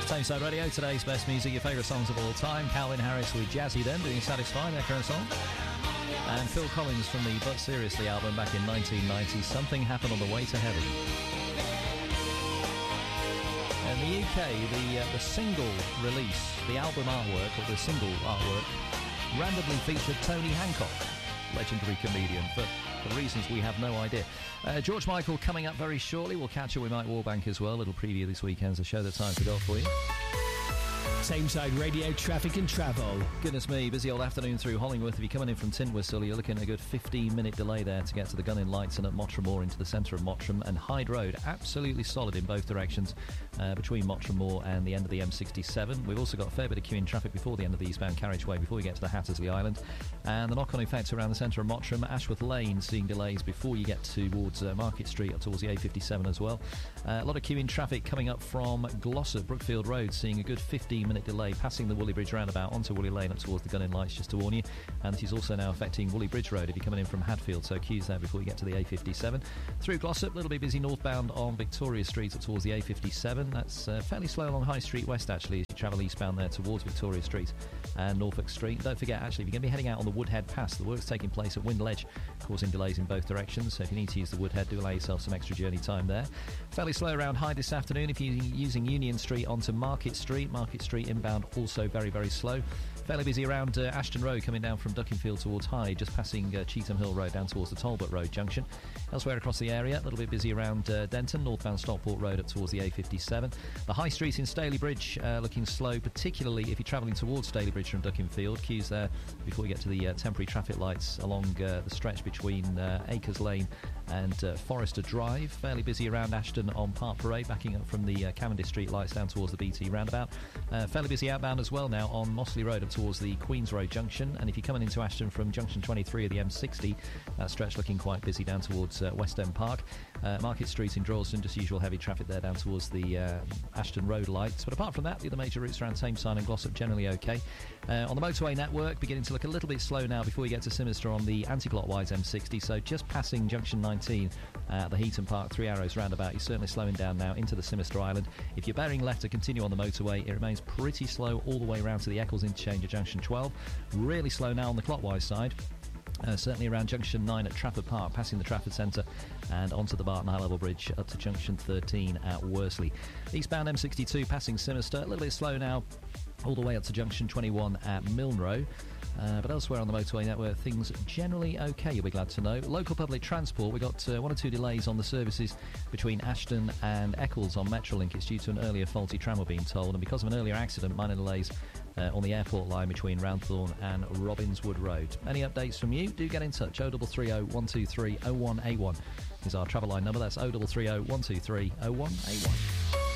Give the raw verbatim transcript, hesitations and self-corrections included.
Tameside Radio, today's best music, your favourite songs of all time. Calvin Harris with Jazzy Then doing Satisfy, their current song. And Phil Collins from the But Seriously album back in nineteen ninety, Something Happened on the Way to Heaven. In the U K, the, uh, the single release, the album artwork, or the single artwork, randomly featured Tony Hancock, legendary comedian, but for reasons we have no idea. Uh, George Michael coming up very shortly. We'll catch up with Mike Warbank as well. A little preview this weekend's a show that time forgot for you. Tameside Radio Traffic and Travel. Goodness me, busy old afternoon through Hollingworth. If you're coming in from Tintwistle, you're looking at a good fifteen minute delay there to get to the Gunning Lights and at Mottram Moor into the centre of Mottram. And Hyde Road, absolutely solid in both directions uh, between Mottram Moor and the end of the M sixty-seven. We've also got a fair bit of queuing traffic before the end of the eastbound carriageway before you get to the Hattersley Island. And the knock-on effect around the centre of Mottram, Ashworth Lane seeing delays before you get towards uh, Market Street up towards the A fifty-seven as well. Uh, a lot of queuing traffic coming up from Glossop, Brookfield Road, seeing a good fifteen minute delay passing the Woolly Bridge roundabout onto Woolly Lane up towards the Gunning Lights, just to warn you. And this is also now affecting Woolly Bridge Road if you're coming in from Hadfield, so queues there before you get to the A fifty-seven. Through Glossop, a little bit busy northbound on Victoria Street up towards the A fifty-seven. That's uh, fairly slow along High Street West, actually, as you travel eastbound there towards Victoria Street and Norfolk Street. Don't forget, actually, if you're going to be heading out on the Woodhead Pass, the work's taking place at Wind Ledge, causing delays in both directions, so if you need to use the Woodhead, do allow yourself some extra journey time there. Fairly slow around Hyde this afternoon if you're using Union Street onto Market Street. Market Street inbound also very, very slow. Fairly busy around uh, Ashton Road coming down from Duckingfield towards Hyde, just passing uh, Cheetham Hill Road down towards the Talbot Road junction. Elsewhere across the area, a little bit busy around uh, Denton, northbound Stockport Road up towards the A fifty-seven. The High Street in Staley Bridge uh, looking slow, particularly if you're travelling towards Staley Bridge from Duckingfield. Queues there before you get to the uh, temporary traffic lights along uh, the stretch between uh, Acres Lane and uh, Forester Drive. Fairly busy around Ashton on Park Parade, backing up from the uh, Cavendish Street lights down towards the B T roundabout. Uh, fairly busy outbound as well now on Mossley Road up towards the Queens Road junction. And if you're coming into Ashton from junction twenty-three of the M sixty, that stretch looking quite busy down towards uh, West End Park. Uh, Market Street in Droylsden, just usual heavy traffic there down towards the uh, Ashton Road lights. But apart from that, the other major routes around Tameside and Glossop generally okay. Uh, on the motorway network, beginning to look a little bit slow now before you get to Sinister on the anti-clockwise M sixty. So just passing junction nineteen at the Heaton Park Three Arrows roundabout, you're certainly slowing down now into the Sinister Island. If you're bearing left to continue on the motorway, it remains pretty slow all the way around to the Eccles interchange at junction twelve. Really slow now on the clockwise side. Uh, certainly around junction nine at Trafford Park, passing the Trafford Centre and onto the Barton High Level Bridge up to junction thirteen at Worsley. Eastbound M sixty-two passing Sinister, a little bit slow now all the way up to junction twenty-one at Milnrow. Uh, but elsewhere on the motorway network, things generally okay, you'll be glad to know. Local public transport, we got uh, one or two delays on the services between Ashton and Eccles on Metrolink. It's due to an earlier faulty tram, we're being told, and because of an earlier accident, minor delays uh, on the airport line between Roundthorne and Robinswood Road. Any updates from you? Do get in touch. oh three three oh, one two three, oh one eight one is our travel line number. That's oh three three oh, one two three, oh one eight one.